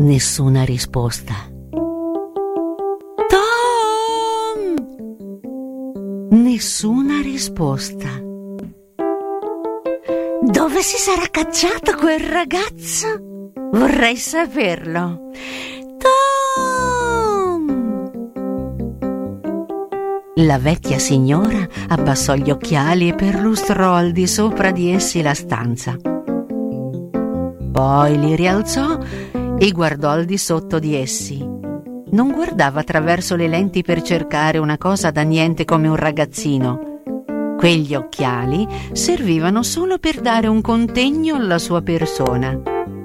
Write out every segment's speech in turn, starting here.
Nessuna risposta. Tom! Nessuna risposta. Dove si sarà cacciato quel ragazzo? Vorrei saperlo. Tom! La vecchia signora abbassò gli occhiali e perlustrò al di sopra di essi la stanza. Poi li rialzò e guardò al di sotto di essi. Non guardava attraverso le lenti per cercare una cosa da niente come un ragazzino. Quegli occhiali servivano solo per dare un contegno alla sua persona.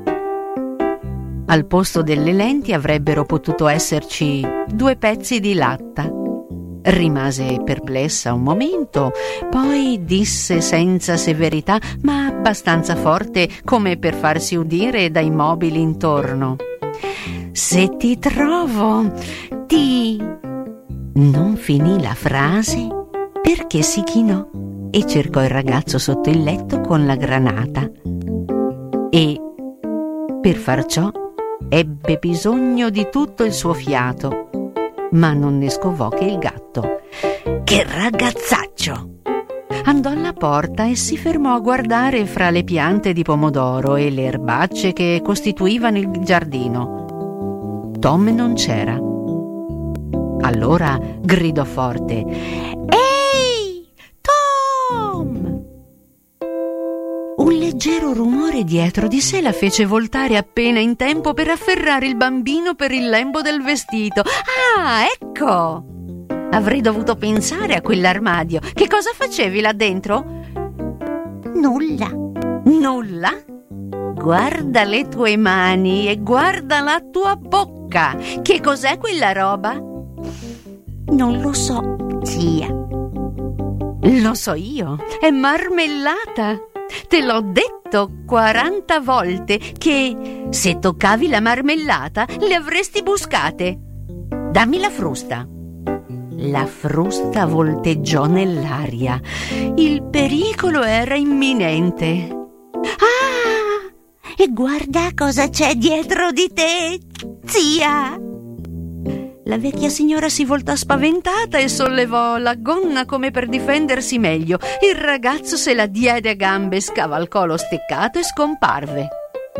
Al posto delle lenti avrebbero potuto esserci 2 pezzi di latta. Rimase perplessa un momento, poi disse senza severità, ma abbastanza forte come per farsi udire dai mobili intorno: se ti trovo, ti... Non finì la frase perché si chinò e cercò il ragazzo sotto il letto con la granata. E, per far ciò, ebbe bisogno di tutto il suo fiato, ma non ne scovò che il gatto. Che ragazzaccio! Andò alla porta e si fermò a guardare fra le piante di pomodoro e le erbacce che costituivano il giardino. Tom non c'era. Allora gridò forte: «Ehi, Tom!» Un leggero rumore dietro di sé la fece voltare appena in tempo per afferrare il bambino per il lembo del vestito. «Ah, ecco! Avrei dovuto pensare a quell'armadio. Che cosa facevi là dentro?» «Nulla». «Nulla? Guarda le tue mani e guarda la tua bocca. Che cos'è quella roba?» «Non lo so, zia». «Lo so io, è marmellata. Te l'ho detto 40 volte che se toccavi la marmellata le avresti buscate. Dammi la frusta». La frusta volteggiò nell'aria. Il pericolo era imminente. «Ah! E guarda cosa c'è dietro di te, zia!» La vecchia signora si voltò spaventata e sollevò la gonna come per difendersi meglio. Il ragazzo se la diede a gambe, scavalcò lo steccato e scomparve.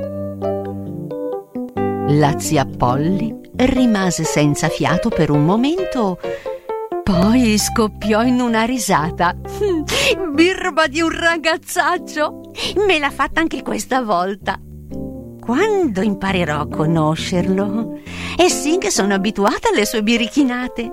La zia Polly rimase senza fiato per un momento, poi scoppiò in una risata. «Birba di un ragazzaccio! Me l'ha fatta anche questa volta! Quando imparerò a conoscerlo? E sì che sono abituata alle sue birichinate.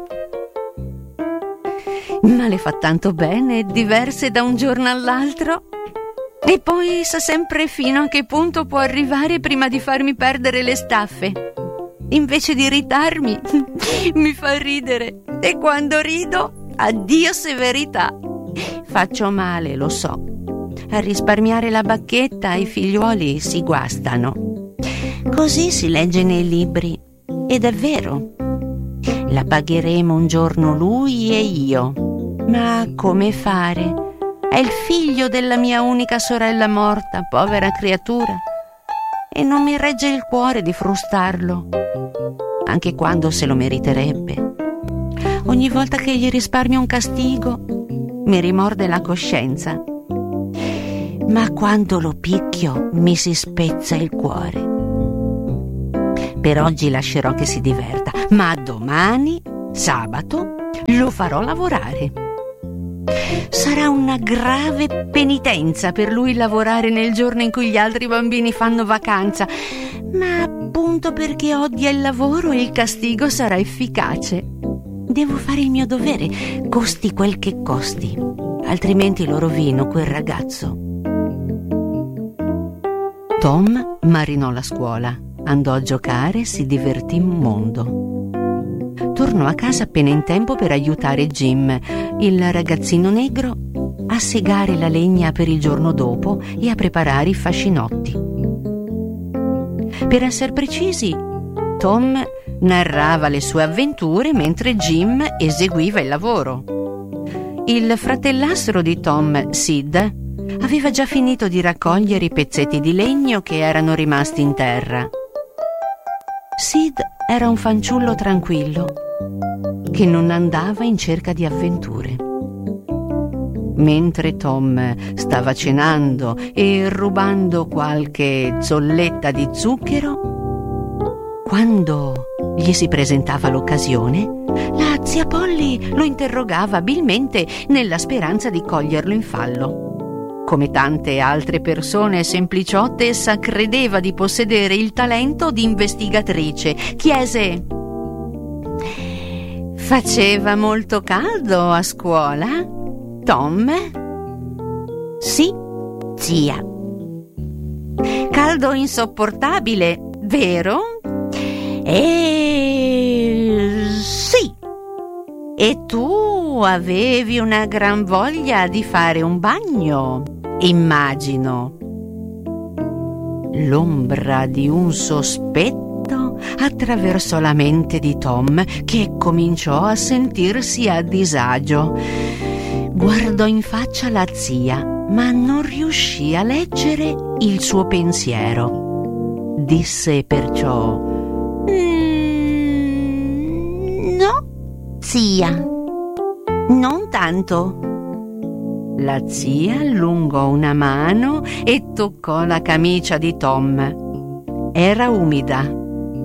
Ma le fa tanto bene, diverse da un giorno all'altro. E poi sa sempre fino a che punto può arrivare prima di farmi perdere le staffe. Invece di irritarmi, mi fa ridere. E quando rido, addio severità. Faccio male, lo so. A risparmiare la bacchetta i figliuoli si guastano. Così si legge nei libri. Ed è vero. La pagheremo un giorno lui e io. Ma come fare? È il figlio della mia unica sorella morta, povera creatura. E non mi regge il cuore di frustarlo, anche quando se lo meriterebbe. Ogni volta che gli risparmio un castigo, mi rimorde la coscienza. Ma quando lo picchio, mi si spezza il cuore. Per oggi lascerò che si diverta, ma domani, sabato, lo farò lavorare. Sarà una grave penitenza per lui lavorare nel giorno in cui gli altri bambini fanno vacanza, ma appunto perché odia il lavoro il castigo sarà efficace. Devo fare il mio dovere, costi quel che costi, altrimenti lo rovino quel ragazzo. Tom marinò la scuola, andò a giocare e si divertì un mondo. Tornò a casa appena in tempo per aiutare Jim, il ragazzino negro, a segare la legna per il giorno dopo e a preparare i fascinotti. Per essere precisi, Tom narrava le sue avventure mentre Jim eseguiva il lavoro. Il fratellastro di Tom, Sid, aveva già finito di raccogliere i pezzetti di legno che erano rimasti in terra. Sid era un fanciullo tranquillo che non andava in cerca di avventure. Mentre Tom stava cenando e rubando qualche zolletta di zucchero, quando gli si presentava l'occasione, la zia Polly lo interrogava abilmente nella speranza di coglierlo in fallo. Come tante altre persone sempliciotte, essa credeva di possedere il talento di investigatrice. Chiese: «Faceva molto caldo a scuola, Tom?» «Sì, zia». «Caldo insopportabile, vero?» «Sì». «E tu avevi una gran voglia di fare un bagno, immagino». L'ombra di un sospetto attraversò la mente di Tom, che cominciò a sentirsi a disagio. Guardò in faccia la zia, ma non riuscì a leggere il suo pensiero. Disse perciò: «No, zia, non tanto». La zia allungò una mano e toccò la camicia di Tom. Era umida.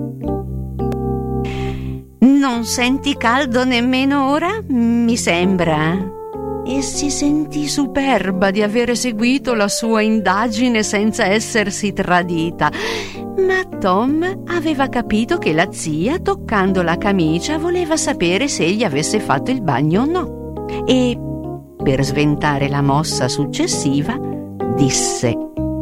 «Non senti caldo nemmeno ora, mi sembra?» E si sentì superba di avere seguito la sua indagine senza essersi tradita. Ma Tom aveva capito che la zia, toccando la camicia, voleva sapere se egli avesse fatto il bagno o no. E, per sventare la mossa successiva, disse: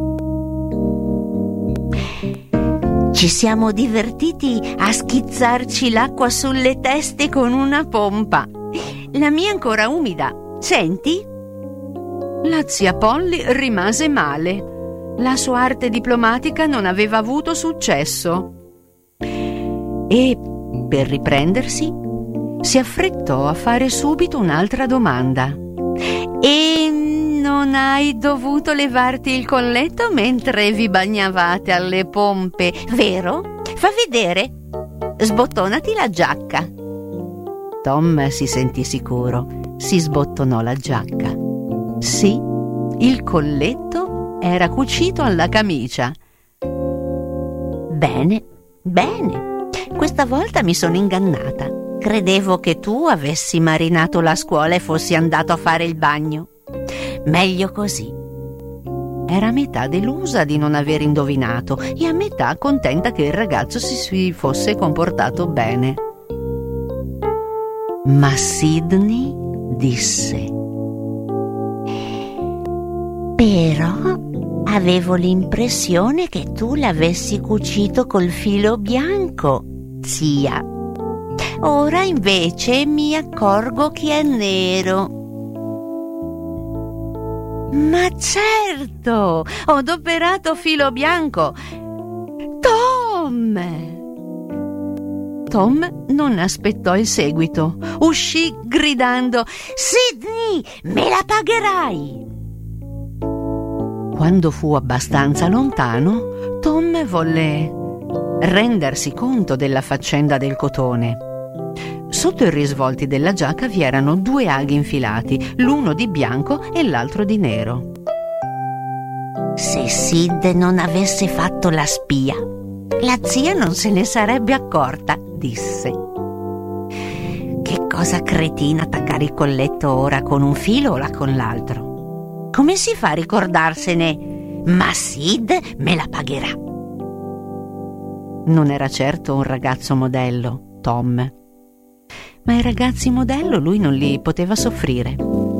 «Ci siamo divertiti a schizzarci l'acqua sulle teste con una pompa. La mia è ancora umida. Senti?» La zia Polly rimase male. La sua arte diplomatica non aveva avuto successo. E, per riprendersi, si affrettò a fare subito un'altra domanda. «E non hai dovuto levarti il colletto mentre vi bagnavate alle pompe, vero? Fa vedere. Sbottonati la giacca». Tom si sentì sicuro. Si sbottonò la giacca. Sì, il colletto era cucito alla camicia. «Bene, bene. Questa volta mi sono ingannata. Credevo che tu avessi marinato la scuola e fossi andato a fare il bagno. Meglio così». Era a metà delusa di non aver indovinato e a metà contenta che il ragazzo si fosse comportato bene. Ma Sidney disse: «Però avevo l'impressione che tu l'avessi cucito col filo bianco, zia. Ora invece mi accorgo che è nero». «Ma certo, ho adoperato filo bianco. Tom!» Tom non aspettò il seguito. Uscì gridando: «Sidney, me la pagherai!» Quando fu abbastanza lontano, Tom volle rendersi conto della faccenda del cotone. Sotto i risvolti della giacca vi erano 2 aghi infilati, l'uno di bianco e l'altro di nero. Se Sid non avesse fatto la spia, la zia non se ne sarebbe accorta, disse. Che cosa cretina attaccare il colletto ora con un filo o con l'altro? Come si fa a ricordarsene? Ma Sid me la pagherà. Non era certo un ragazzo modello, Tom, ma i ragazzi modello lui non li poteva soffrire.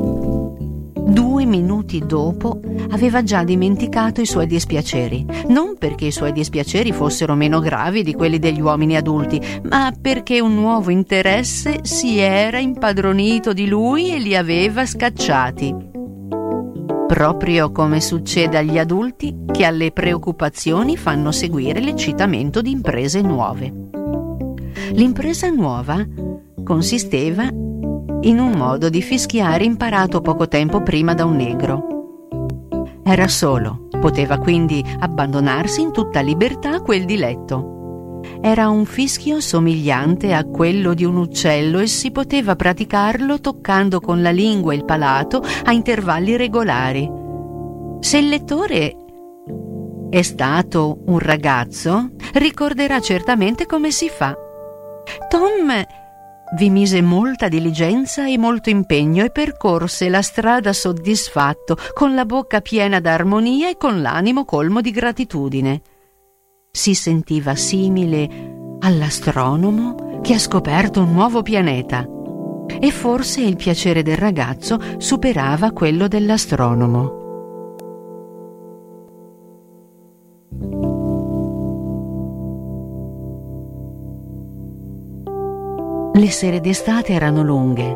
2 minuti dopo aveva già dimenticato i suoi dispiaceri, non perché i suoi dispiaceri fossero meno gravi di quelli degli uomini adulti, ma perché un nuovo interesse si era impadronito di lui e li aveva scacciati. Proprio come succede agli adulti che alle preoccupazioni fanno seguire l'eccitamento di imprese nuove. L'impresa nuova consisteva in un modo di fischiare imparato poco tempo prima da un negro. Era solo, poteva quindi abbandonarsi in tutta libertà a quel diletto. Era un fischio somigliante a quello di un uccello e si poteva praticarlo toccando con la lingua il palato a intervalli regolari. Se il lettore è stato un ragazzo, ricorderà certamente come si fa. Tom vi mise molta diligenza e molto impegno e percorse la strada soddisfatto, con la bocca piena d'armonia e con l'animo colmo di gratitudine. Si sentiva simile all'astronomo che ha scoperto un nuovo pianeta, e forse il piacere del ragazzo superava quello dell'astronomo. Le sere d'estate erano lunghe.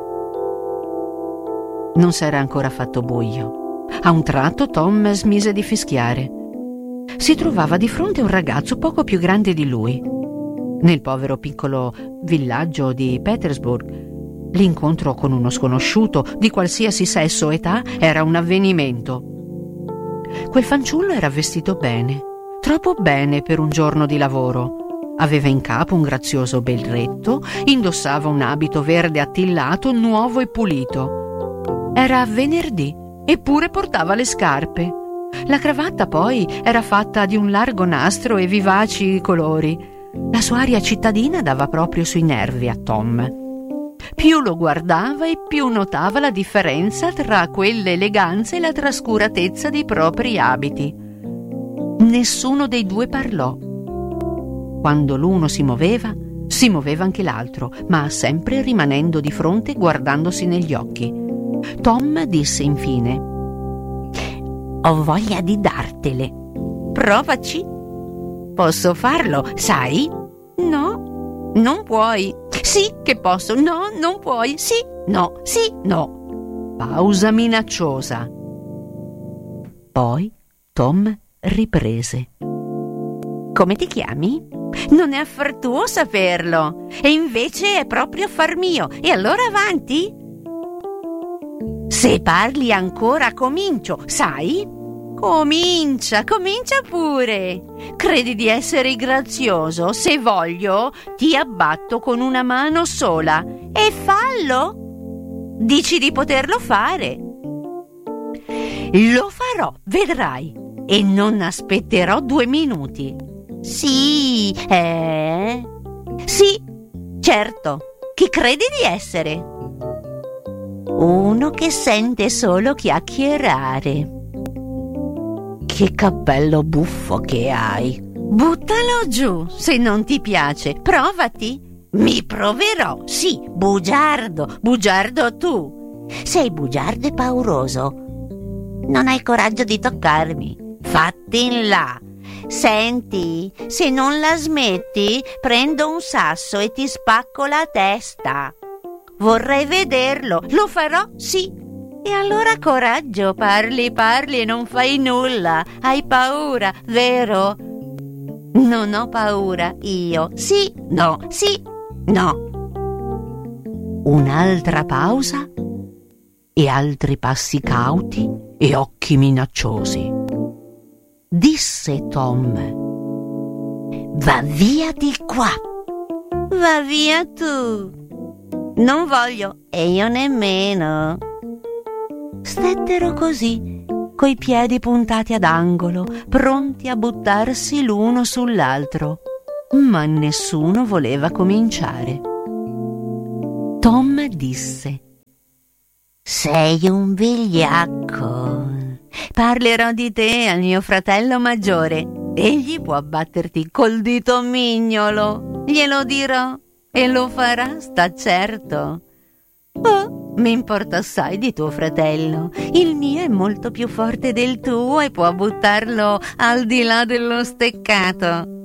Non s'era ancora fatto buio. A un tratto Tom smise di fischiare. Si trovava di fronte a un ragazzo poco più grande di lui. Nel povero piccolo villaggio di Petersburg, l'incontro con uno sconosciuto di qualsiasi sesso o età era un avvenimento. Quel fanciullo era vestito bene, troppo bene per un giorno di lavoro. Aveva in capo un grazioso berretto, indossava un abito verde attillato, nuovo e pulito. Era venerdì, eppure portava le scarpe. La cravatta poi era fatta di un largo nastro e vivaci colori. La sua aria cittadina dava proprio sui nervi a Tom. Più lo guardava e più notava la differenza tra quell'eleganza e la trascuratezza dei propri abiti. Nessuno dei due parlò. Quando l'uno si muoveva anche l'altro, ma sempre rimanendo di fronte e guardandosi negli occhi. Tom disse infine: «Ho voglia di dartele. Provaci». «Posso farlo, sai?» «No, non puoi». «Sì che posso». «No, non puoi». «Sì, no, sì, no». Pausa minacciosa. Poi Tom riprese: «Come ti chiami?» «Non è affar tuo saperlo, e invece è proprio affar mio. E allora avanti?» «Se parli ancora comincio, sai?» «Comincia pure. Credi di essere grazioso? Se voglio, ti abbatto con una mano sola. E fallo. Dici di poterlo fare?» «Lo farò, vedrai, e non aspetterò 2 minuti. Sì, Sì, certo. Chi credi di essere?» «Uno che sente solo chiacchierare». «Che cappello buffo che hai!» «Buttalo giù se non ti piace. Provati». «Mi proverò, sì, bugiardo tu. Sei bugiardo e pauroso. Non hai coraggio di toccarmi. Fatti in là. Senti, se non la smetti, prendo un sasso e ti spacco la testa. Vorrei vederlo. Lo farò, sì. E allora coraggio, parli e non fai nulla. Hai paura, vero?» «Non ho paura, io. Sì, no, sì, no». Un'altra pausa e altri passi cauti e occhi minacciosi. Disse Tom: «Va via di qua». «Va via tu». «Non voglio». «E io nemmeno». Stettero così, coi piedi puntati ad angolo, pronti a buttarsi l'uno sull'altro, ma nessuno voleva cominciare. Tom disse: «Sei un vigliacco. Parlerò di te al mio fratello maggiore. Egli può batterti col dito mignolo. Glielo dirò e lo farà, sta certo. Oh, mi importa assai di tuo fratello. Il mio è molto più forte del tuo e può buttarlo al di là dello steccato».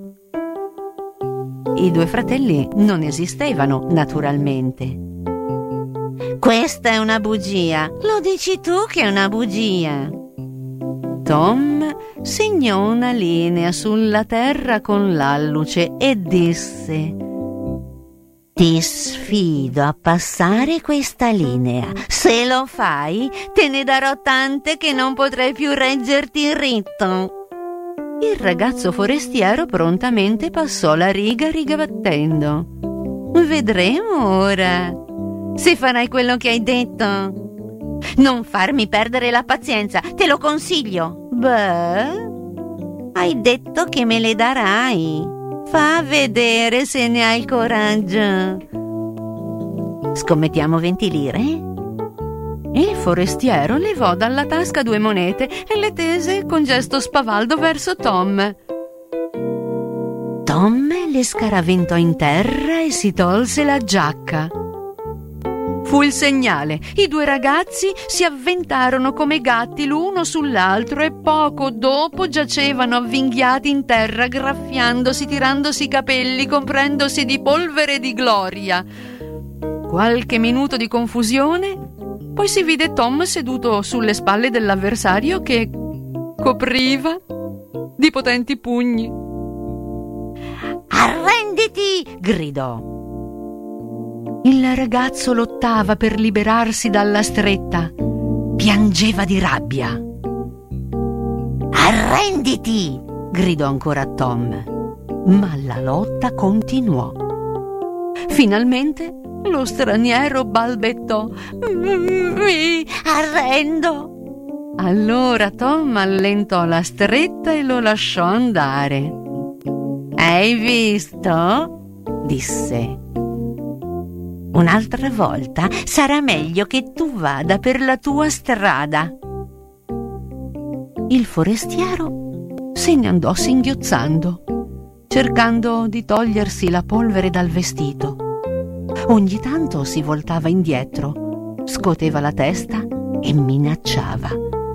I 2 fratelli non esistevano, naturalmente. «Questa è una bugia. Lo dici tu che è una bugia». Tom segnò una linea sulla terra con l'alluce e disse: «Ti sfido a passare questa linea. Se lo fai, te ne darò tante che non potrai più reggerti in ritto». Il ragazzo forestiero prontamente passò la riga ribattendo. Vedremo ora se farai quello che hai detto. Non farmi perdere la pazienza, te lo consiglio. Beh, hai detto che me le darai. Fa vedere se ne hai coraggio. Scommettiamo 20 lire? Il forestiero levò dalla tasca 2 monete e le tese con gesto spavaldo verso Tom. Tom le scaraventò in terra e si tolse la giacca. Fu il segnale. I 2 ragazzi si avventarono come gatti l'uno sull'altro e poco dopo giacevano avvinghiati in terra, graffiandosi, tirandosi i capelli, comprendosi di polvere e di gloria. Qualche minuto di confusione, poi si vide Tom seduto sulle spalle dell'avversario che copriva di potenti pugni. «Arrenditi!» gridò. Il ragazzo lottava per liberarsi dalla stretta. Piangeva di rabbia. «Arrenditi!» gridò ancora Tom. Ma la lotta continuò. Finalmente lo straniero balbettò: «Mi arrendo!» Allora Tom allentò la stretta e lo lasciò andare. «Hai visto?» disse. «Un'altra volta sarà meglio che tu vada per la tua strada». Il forestiero se ne andò singhiozzando, cercando di togliersi la polvere dal vestito. Ogni tanto si voltava indietro, scoteva la testa e minacciava.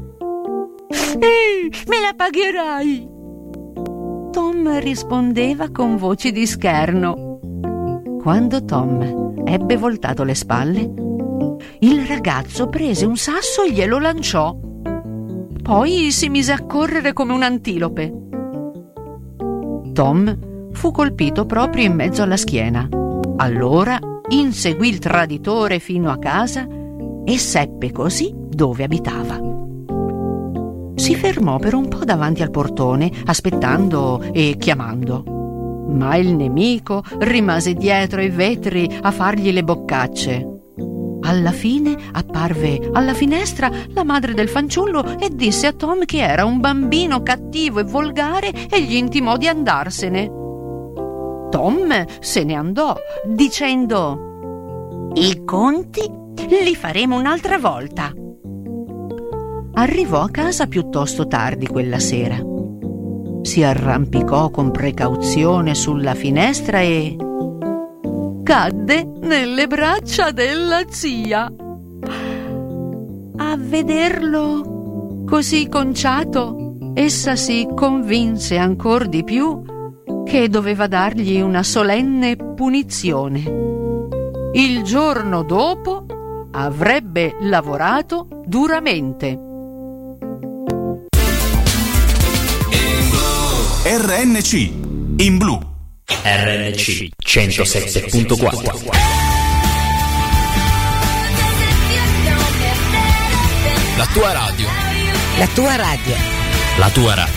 «Me la pagherai!» Tom rispondeva con voci di scherno. Quando Tom ebbe voltato le spalle, il ragazzo prese un sasso e glielo lanciò. Poi si mise a correre come un'antilope. Tom fu colpito proprio in mezzo alla schiena. Allora inseguì il traditore fino a casa e seppe così dove abitava. Si fermò per un po' davanti al portone, aspettando e chiamando. Ma il nemico rimase dietro ai vetri a fargli le boccacce. Alla fine apparve alla finestra la madre del fanciullo e disse a Tom che era un bambino cattivo e volgare e gli intimò di andarsene. Tom se ne andò dicendo: «I conti li faremo un'altra volta». Arrivò a casa piuttosto tardi quella sera. Si arrampicò con precauzione sulla finestra e cadde nelle braccia della zia. A vederlo così conciato, essa si convinse ancor di più che doveva dargli una solenne punizione. Il giorno dopo avrebbe lavorato duramente. RNC in blu. RNC 107.4. La tua radio. La tua radio. La tua radio.